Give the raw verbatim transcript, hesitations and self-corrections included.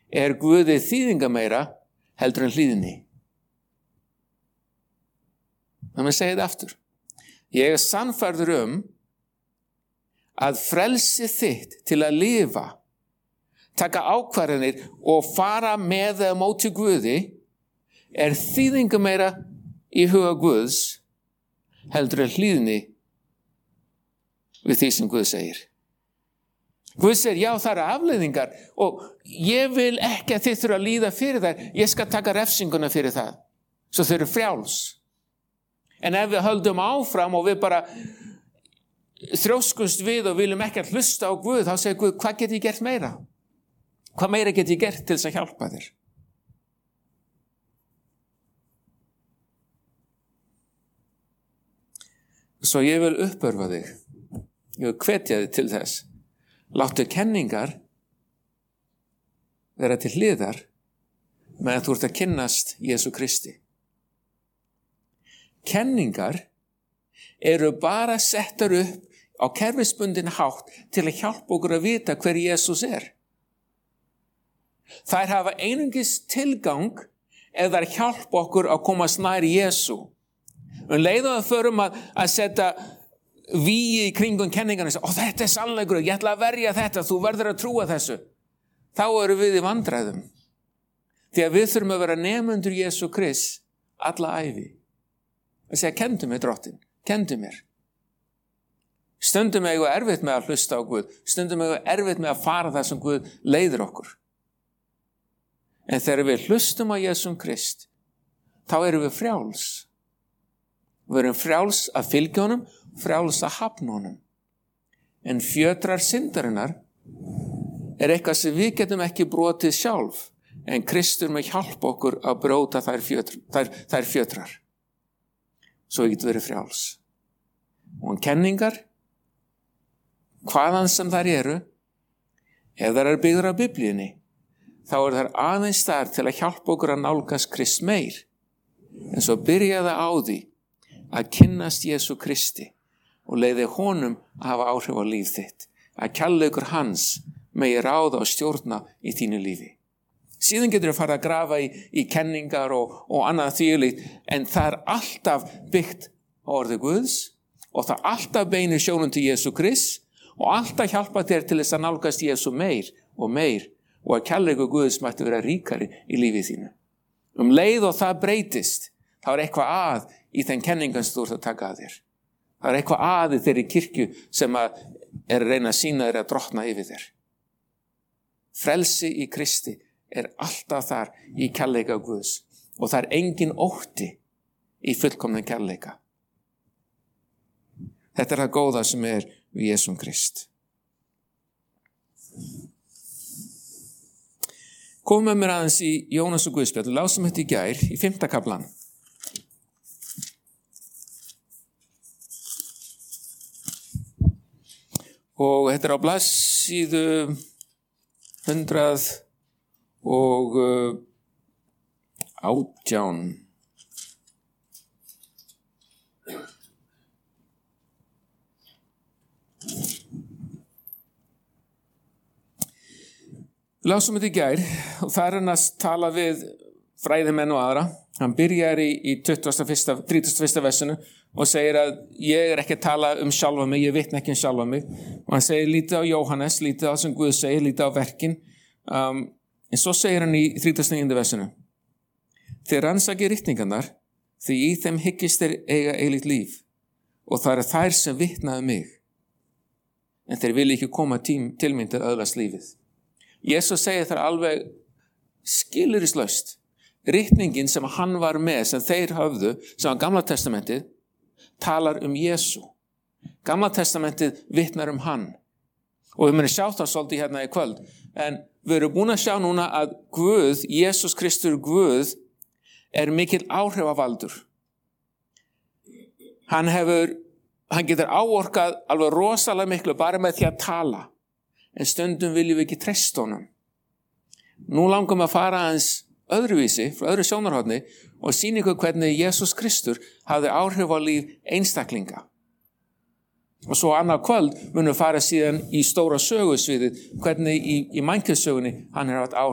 er Guði þýðingameira heldur en hlýðni. Það með segja þetta aftur. Ég er sannfærður um að frelsi þitt til að lifa, taka ákvarðanir og fara með eða móti Guði er þýðingameira í huga Guðs heldur en hlýðni við því sem Guð segir. Guð segir, já, það eru afleiðingar og ég vil ekki að þið þurfa að líða fyrir þær. Ég skal taka refsinguna fyrir það. Svo þau eru frjáls. En ef við höldum áfram og við bara þrjóskumst við og viljum ekki að hlusta á Guð, þá segir Guð, hvað get ég gert meira? Hvað meira get ég gert til þess að hjálpa þér? Svo ég vil uppörfa þig. Ég vil hvetja þig til þess. Láttu kenningar vera til hliðar með að þú ert að kynnast Jesú Kristi. Kenningar eru bara settar upp á kerfisbundin hátt til að hjálpa okkur að vita hver Jesús er. Þær hafa einungis tilgang ef þær hjálpa okkur að komast nær Jesú. Um leið og að förum að, að setja víi í kringum kenningarna og segja, ó, þetta er sannleikur, ég ætla að verja þetta, þú verður að trúa þessu. Þá erum við í vandræðum. Því að við þurfum að vera nemendur Jesú Krist alla ævi. Það segja, kendu mér drottin, kendu mér. Stundum eigu erfitt með að hlusta á Guð, stundum eigu erfitt með að fara það sem Guð leiðir okkur. En þegar við hlustum á Jesú Krist, þá erum við frjáls. Við erum frjáls að fylgja honum, frjáls að hafna honum. En fjötrar syndarinnar er eitthvað sem við getum ekki brotið sjálf, en Kristur með hjálpa okkur að bróta þær, fjötr, þær, þær fjötrar. Svo við getum verið frjáls. Og kenningar, hvaðan sem þær eru, ef þær eru byggður af Biblíunni, þá er þær aðeins þar til að hjálpa okkur að nálgast Krist meir. En svo byrjaði á því að kynnast Jesú Kristi og leiði honum að hafa áhrif á líf þitt. Að kærleikur hans megi ráða og stjórna í þínu lífi. Síðan getur við fara að grafa í, í kenningar og, og annað þvílíkt, en það er alltaf byggt á orði Guðs og það alltaf beinir sjónum til Jesú Krist og alltaf hjálpa þér til þess að nálgast Jesú meir og meir og að kærleikur Guðs mætti vera ríkari í lífið þínu. Um leið og það breytist, þá er eitthvað að í þeim kenningum sem þú ert að taka að þér. Það er eitthvað að í þeirri kirkju sem að er að reyna að sína þér að drottna yfir þér. Frelsi í Kristi er alltaf þar í kærleika Guðs og það er engin ótti í fullkomnum kærleika. Þetta er það góða sem er við Jesúm Krist. Komum með mér aðeins í Jónas og Guðspjall, lásum þetta í gær í fimmta kaflan. Og þetta er á blaðsíðu hundrað og átján. Lásum þetta í gær og það er hann að tala við fræðimenn og aðra. Hann byrjar í, í tuttugasta og fyrsta, þrítugasta og fyrsta versinu og segir að ég er ekki að tala um sjálfa mig, ég vitna ekki um sjálfa mig. Og hann segir lítið á Jóhannes, lítið á sem Guð segir, lítið á verkin. Um, en svo segir hann í þrítugasta og níunda versinu. Þið rannsakið ritningarnar, því í þeim hyggist þeir eiga eilíft líf og það eru þær sem vitnaðu mig. En þeir vilja ekki koma tím, til mín til að öðlast lífið. Jesús segir þar alveg skilyrðislaust. Ritningin sem hann var með, sem þeir höfðu, sem var Gamla testamentið, talar um Jesú. Gamla testamentið vitnar um hann. Og við munum sjá það svolítið hérna í kvöld. En við erum búin að sjá núna að Guð, Jesús Kristur Guð, er mikill áhrifavaldur. Hann hefur, hann getur áorkað alveg rosalega miklu bara með því að tala. En stundum viljum við ekki treysta honum. Nú langum við að fara aðeins öðruvísi, frá öðru sjónarhorni og sýna ykkur hvernig Jesús Kristur hafði áhrif á líf einstaklinga. Og svo annað kvöld munum við fara síðan í stóra sögusviðið, hvernig í, í mannkynssögunni hann hefur haft